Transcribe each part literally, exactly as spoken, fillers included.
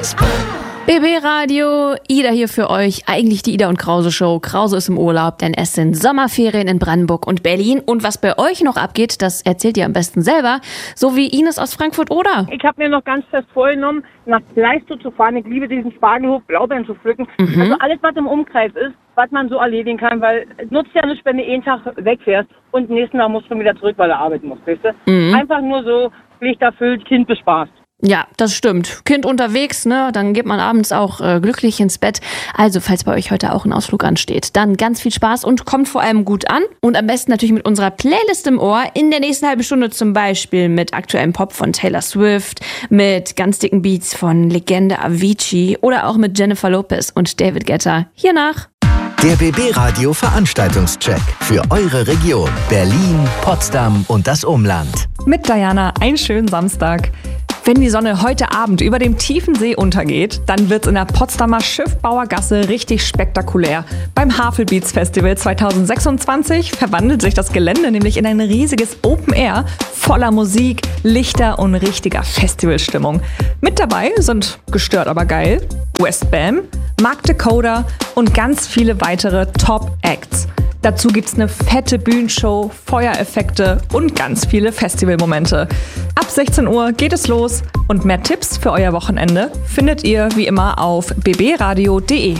B B Radio, Ida hier für euch. Eigentlich die Ida und Krause Show. Krause ist im Urlaub, denn es sind Sommerferien in Brandenburg und Berlin. Und was bei euch noch abgeht, das erzählt ihr am besten selber. So wie Ines aus Frankfurt, oder? Ich habe mir noch ganz fest vorgenommen, nach Pleistow zu fahren. Ich liebe diesen Spargelhof, Blaubeeren zu pflücken. Mhm. Also alles, was im Umkreis ist, was man so erledigen kann, weil es nutzt ja nicht, wenn du einen Tag wegfährst und den nächsten Tag musst du wieder zurück, weil du arbeiten musst, weißt du? Mhm. Einfach nur so, Pflicht erfüllt, Kind bespaßt. Ja, das stimmt. Kind unterwegs, ne? Dann geht man abends auch äh, glücklich ins Bett. Also, falls bei euch heute auch ein Ausflug ansteht, dann ganz viel Spaß und kommt vor allem gut an. Und am besten natürlich mit unserer Playlist im Ohr. In der nächsten halben Stunde zum Beispiel mit aktuellem Pop von Taylor Swift, mit ganz dicken Beats von Legende Avicii oder auch mit Jennifer Lopez und David Guetta. Hiernach. Der B B Radio Veranstaltungscheck für eure Region Berlin, Potsdam und das Umland. Mit Diana, einen schönen Samstag. Wenn die Sonne heute Abend über dem tiefen See untergeht, dann wird's in der Potsdamer Schiffbauergasse richtig spektakulär. Beim Havelbeats Festival zwanzig sechsundzwanzig verwandelt sich das Gelände nämlich in ein riesiges Open Air voller Musik, Lichter und richtiger Festivalstimmung. Mit dabei sind Gestört aber geil, Westbam, Mark Dakota und ganz viele weitere Top-Acts. Dazu gibt's eine fette Bühnenshow, Feuereffekte und ganz viele Festivalmomente. Ab sechzehn Uhr geht es los und mehr Tipps für euer Wochenende findet ihr wie immer auf b b radio punkt d e.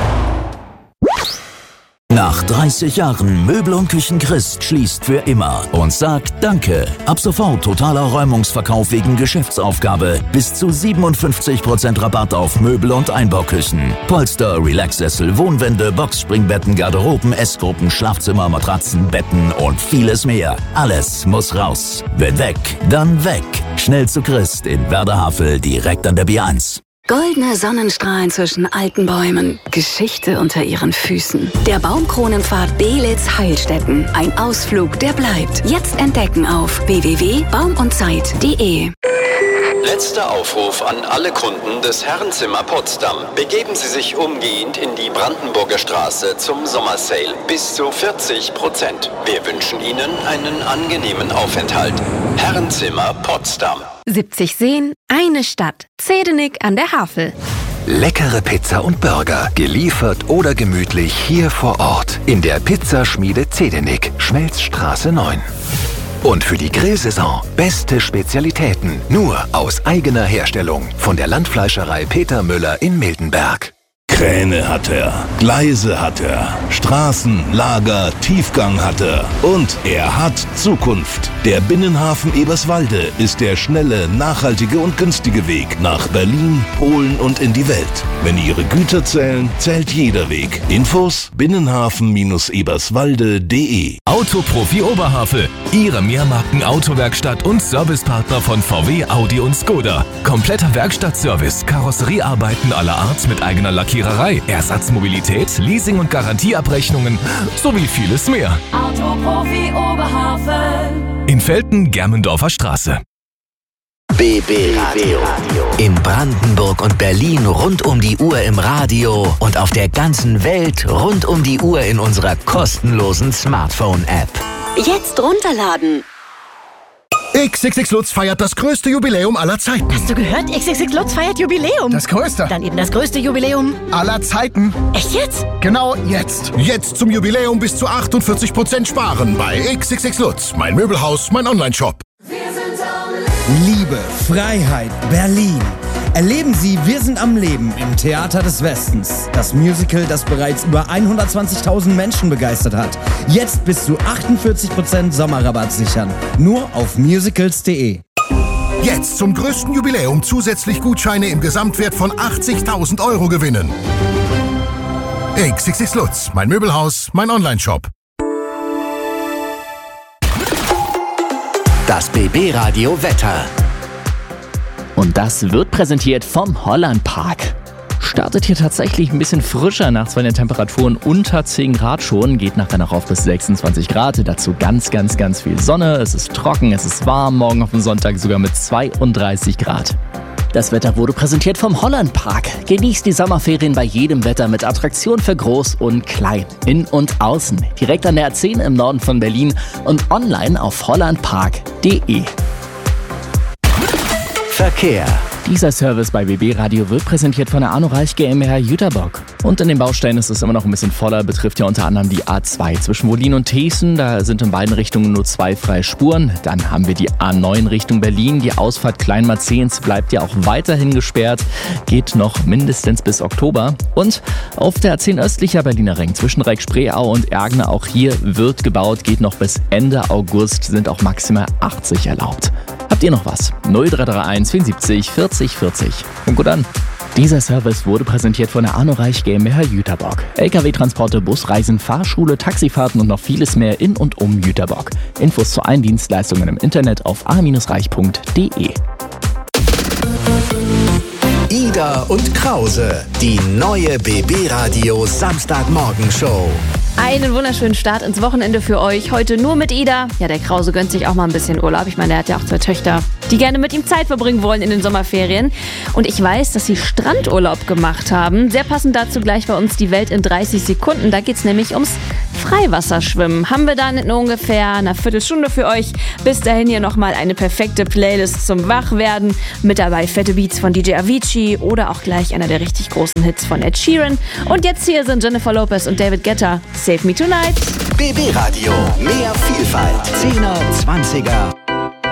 Nach dreißig Jahren Möbel und Küchen Christ schließt für immer und sagt Danke. Ab sofort totaler Räumungsverkauf wegen Geschäftsaufgabe. Bis zu siebenundfünfzig Prozent Rabatt auf Möbel und Einbauküchen. Polster, Relaxsessel, Wohnwände, Boxspringbetten, Garderoben, Essgruppen, Schlafzimmer, Matratzen, Betten und vieles mehr. Alles muss raus. Wenn weg, dann weg. Schnell zu Christ in Werder-Havel, direkt an der B eins. Goldene Sonnenstrahlen zwischen alten Bäumen, Geschichte unter ihren Füßen. Der Baumkronenpfad Beelitz-Heilstätten. Ein Ausflug, der bleibt. Jetzt entdecken auf w w w punkt baum und zeit punkt d e. Letzter Aufruf an alle Kunden des Herrenzimmer Potsdam. Begeben Sie sich umgehend in die Brandenburger Straße zum Sommersale. Bis zu vierzig Prozent. Wir wünschen Ihnen einen angenehmen Aufenthalt. Herrenzimmer Potsdam. siebzig Seen, eine Stadt. Zedenik an der Havel. Leckere Pizza und Burger, geliefert oder gemütlich hier vor Ort. In der Pizzaschmiede Zedenik, Schmelzstraße neun. Und für die Grillsaison beste Spezialitäten, nur aus eigener Herstellung. Von der Landfleischerei Peter Müller in Mildenberg. Kräne hat er, Gleise hat er, Straßen, Lager, Tiefgang hat er und er hat Zukunft. Der Binnenhafen Eberswalde ist der schnelle, nachhaltige und günstige Weg nach Berlin, Polen und in die Welt. Wenn Ihre Güter zählen, zählt jeder Weg. Infos binnenhafen eberswalde punkt d e. Autoprofi Oberhavel, Ihre Mehrmarken-Autowerkstatt und Servicepartner von V W, Audi und Skoda. Kompletter Werkstattservice, Karosseriearbeiten aller Art mit eigener Lackiererei, Ersatzmobilität, Leasing- und Garantieabrechnungen sowie vieles mehr. Autoprofi Oberhavel. In Velten, Germendorfer Straße. B B Radio. In Brandenburg und Berlin rund um die Uhr im Radio und auf der ganzen Welt rund um die Uhr in unserer kostenlosen Smartphone-App. Jetzt runterladen. X X X Lutz feiert das größte Jubiläum aller Zeiten. Hast du gehört? X X X Lutz feiert Jubiläum. Das größte. Dann eben das größte Jubiläum aller Zeiten. Echt jetzt? Genau jetzt. Jetzt zum Jubiläum bis zu achtundvierzig Prozent sparen bei X X X Lutz. Mein Möbelhaus, mein Online-Shop. Liebe, Freiheit, Berlin. Erleben Sie Wir sind am Leben im Theater des Westens. Das Musical, das bereits über hundertzwanzigtausend Menschen begeistert hat. Jetzt bis zu achtundvierzig Prozent Sommerrabatt sichern. Nur auf musicals punkt d e. Jetzt zum größten Jubiläum zusätzlich Gutscheine im Gesamtwert von achtzigtausend Euro gewinnen. X X X Lutz, mein Möbelhaus, mein Online-Shop. Das B B Radio Wetter. Und das wird präsentiert vom Holland Park. Startet hier tatsächlich ein bisschen frischer nachts bei den Temperaturen unter zehn Grad schon, geht nachher noch auf bis sechsundzwanzig Grad. Dazu ganz, ganz, ganz viel Sonne. Es ist trocken, es ist warm, morgen auf dem Sonntag sogar mit zweiunddreißig Grad. Das Wetter wurde präsentiert vom Holland Park. Genießt die Sommerferien bei jedem Wetter mit Attraktionen für Groß und Klein, in und außen. Direkt an der A zehn im Norden von Berlin und online auf holland park punkt d e. Verkehr. Dieser Service bei B B Radio wird präsentiert von der Arno Reich GmbH Jüterbock. Und in den Baustellen ist es immer noch ein bisschen voller, betrifft ja unter anderem die A zwei zwischen Wollin und Thesen. Da sind in beiden Richtungen nur zwei freie Spuren. Dann haben wir die A neun Richtung Berlin. Die Ausfahrt Kleinmarzehns bleibt ja auch weiterhin gesperrt. Geht noch mindestens bis Oktober. Und auf der A zehn östlicher Berliner Ring zwischen Reck-Spreeau und Ergner, auch hier wird gebaut, geht noch bis Ende August, sind auch maximal achtzig erlaubt. Habt ihr noch was? null drei drei eins vierundsiebzig vierzig vierzig. Und gut an. Dieser Service wurde präsentiert von der Arno Reich GmbH Jüterbock. L K W-Transporte, Busreisen, Fahrschule, Taxifahrten und noch vieles mehr in und um Jüterbock. Infos zu allen Dienstleistungen im Internet auf a reich punkt de. Ida und Krause, die neue B B Radio Samstagmorgenshow. Einen wunderschönen Start ins Wochenende für euch. Heute nur mit Ida. Ja, der Krause gönnt sich auch mal ein bisschen Urlaub. Ich meine, er hat ja auch zwei Töchter, die gerne mit ihm Zeit verbringen wollen in den Sommerferien. Und ich weiß, dass sie Strandurlaub gemacht haben. Sehr passend dazu gleich bei uns die Welt in dreißig Sekunden. Da geht es nämlich ums Freiwasserschwimmen. Haben wir dann in ungefähr einer Viertelstunde für euch. Bis dahin hier nochmal eine perfekte Playlist zum Wachwerden. Mit dabei fette Beats von D J Avicii oder auch gleich einer der richtig großen Hits von Ed Sheeran. Und jetzt hier sind Jennifer Lopez und David Guetta. Save Me Tonight. B B Radio, mehr Vielfalt. Zehner, Zwanziger